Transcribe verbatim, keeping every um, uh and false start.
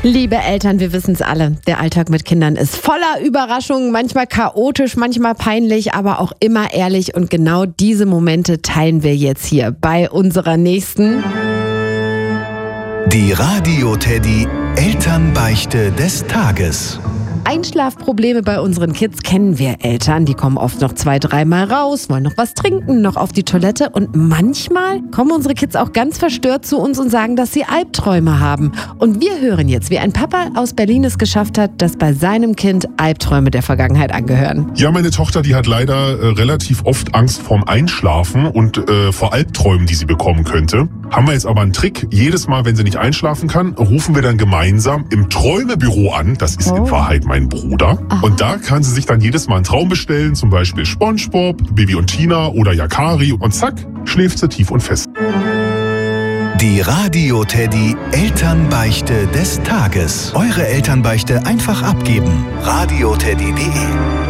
Liebe Eltern, wir wissen es alle. Der Alltag mit Kindern ist voller Überraschungen, manchmal chaotisch, manchmal peinlich, aber auch immer ehrlich. Und genau diese Momente teilen wir jetzt hier bei unserer nächsten... Die Radio-Teddy Elternbeichte des Tages. Einschlafprobleme bei unseren Kids kennen wir Eltern. Die kommen oft noch zwei, dreimal raus, wollen noch was trinken, noch auf die Toilette. Und manchmal kommen unsere Kids auch ganz verstört zu uns und sagen, dass sie Albträume haben. Und wir hören jetzt, wie ein Papa aus Berlin es geschafft hat, dass bei seinem Kind Albträume der Vergangenheit angehören. Ja, meine Tochter, die hat leider äh, relativ oft Angst vorm Einschlafen und äh, vor Albträumen, die sie bekommen könnte. Haben wir jetzt aber einen Trick. Jedes Mal, wenn sie nicht einschlafen kann, rufen wir dann gemeinsam im Träumebüro an. Das ist oh. in Wahrheit mein Bruder. Aha. Und da kann sie sich dann jedes Mal einen Traum bestellen, zum Beispiel SpongeBob, Bibi und Tina oder Yakari. Und zack, schläft sie tief und fest. Die Radio-Teddy Elternbeichte des Tages. Eure Elternbeichte einfach abgeben. radioteddy punkt de